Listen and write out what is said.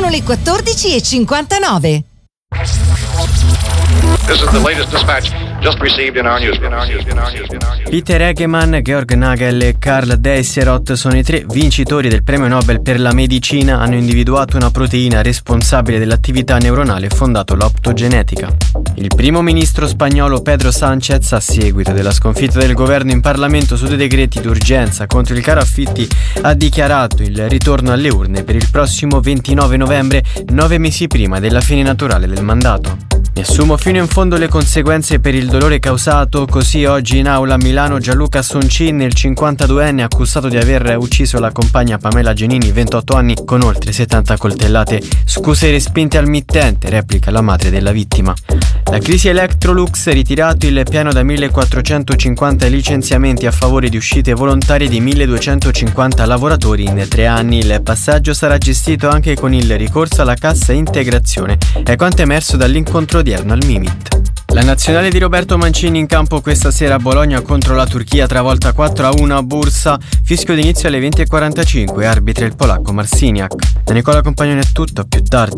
Sono le 14:59. This is the latest dispatch just received in our newsroom. Peter Hegemann, Georg Nagel e Karl Deisseroth sono i 3 vincitori del premio Nobel per la medicina. Hanno individuato una proteina responsabile dell'attività neuronale e fondato l'optogenetica. Il primo ministro spagnolo Pedro Sánchez, a seguito della sconfitta del governo in Parlamento su 2 decreti d'urgenza contro il caro affitti, ha dichiarato il ritorno alle urne per il prossimo 29 novembre, 9 mesi prima della fine naturale del mandato. Ne assumo fino in fondo le conseguenze per il dolore causato, così oggi in aula a Milano Gianluca Soncin, il 52enne accusato di aver ucciso la compagna Pamela Genini, 28 anni, con oltre 70 coltellate. Scuse respinte al mittente, replica la madre della vittima. La crisi Electrolux, ritirato il piano da 1450 licenziamenti a favore di uscite volontarie di 1250 lavoratori in 3 anni. Il passaggio sarà gestito anche con il ricorso alla cassa integrazione, è quanto emerso dall'incontro odierno al Mimit. La nazionale di Roberto Mancini in campo questa sera a Bologna contro la Turchia, travolta 4-1 a Bursa, fischio d'inizio alle 20:45, arbitra il polacco Marciniak. Da Nicola Compagnone è tutto, a più tardi.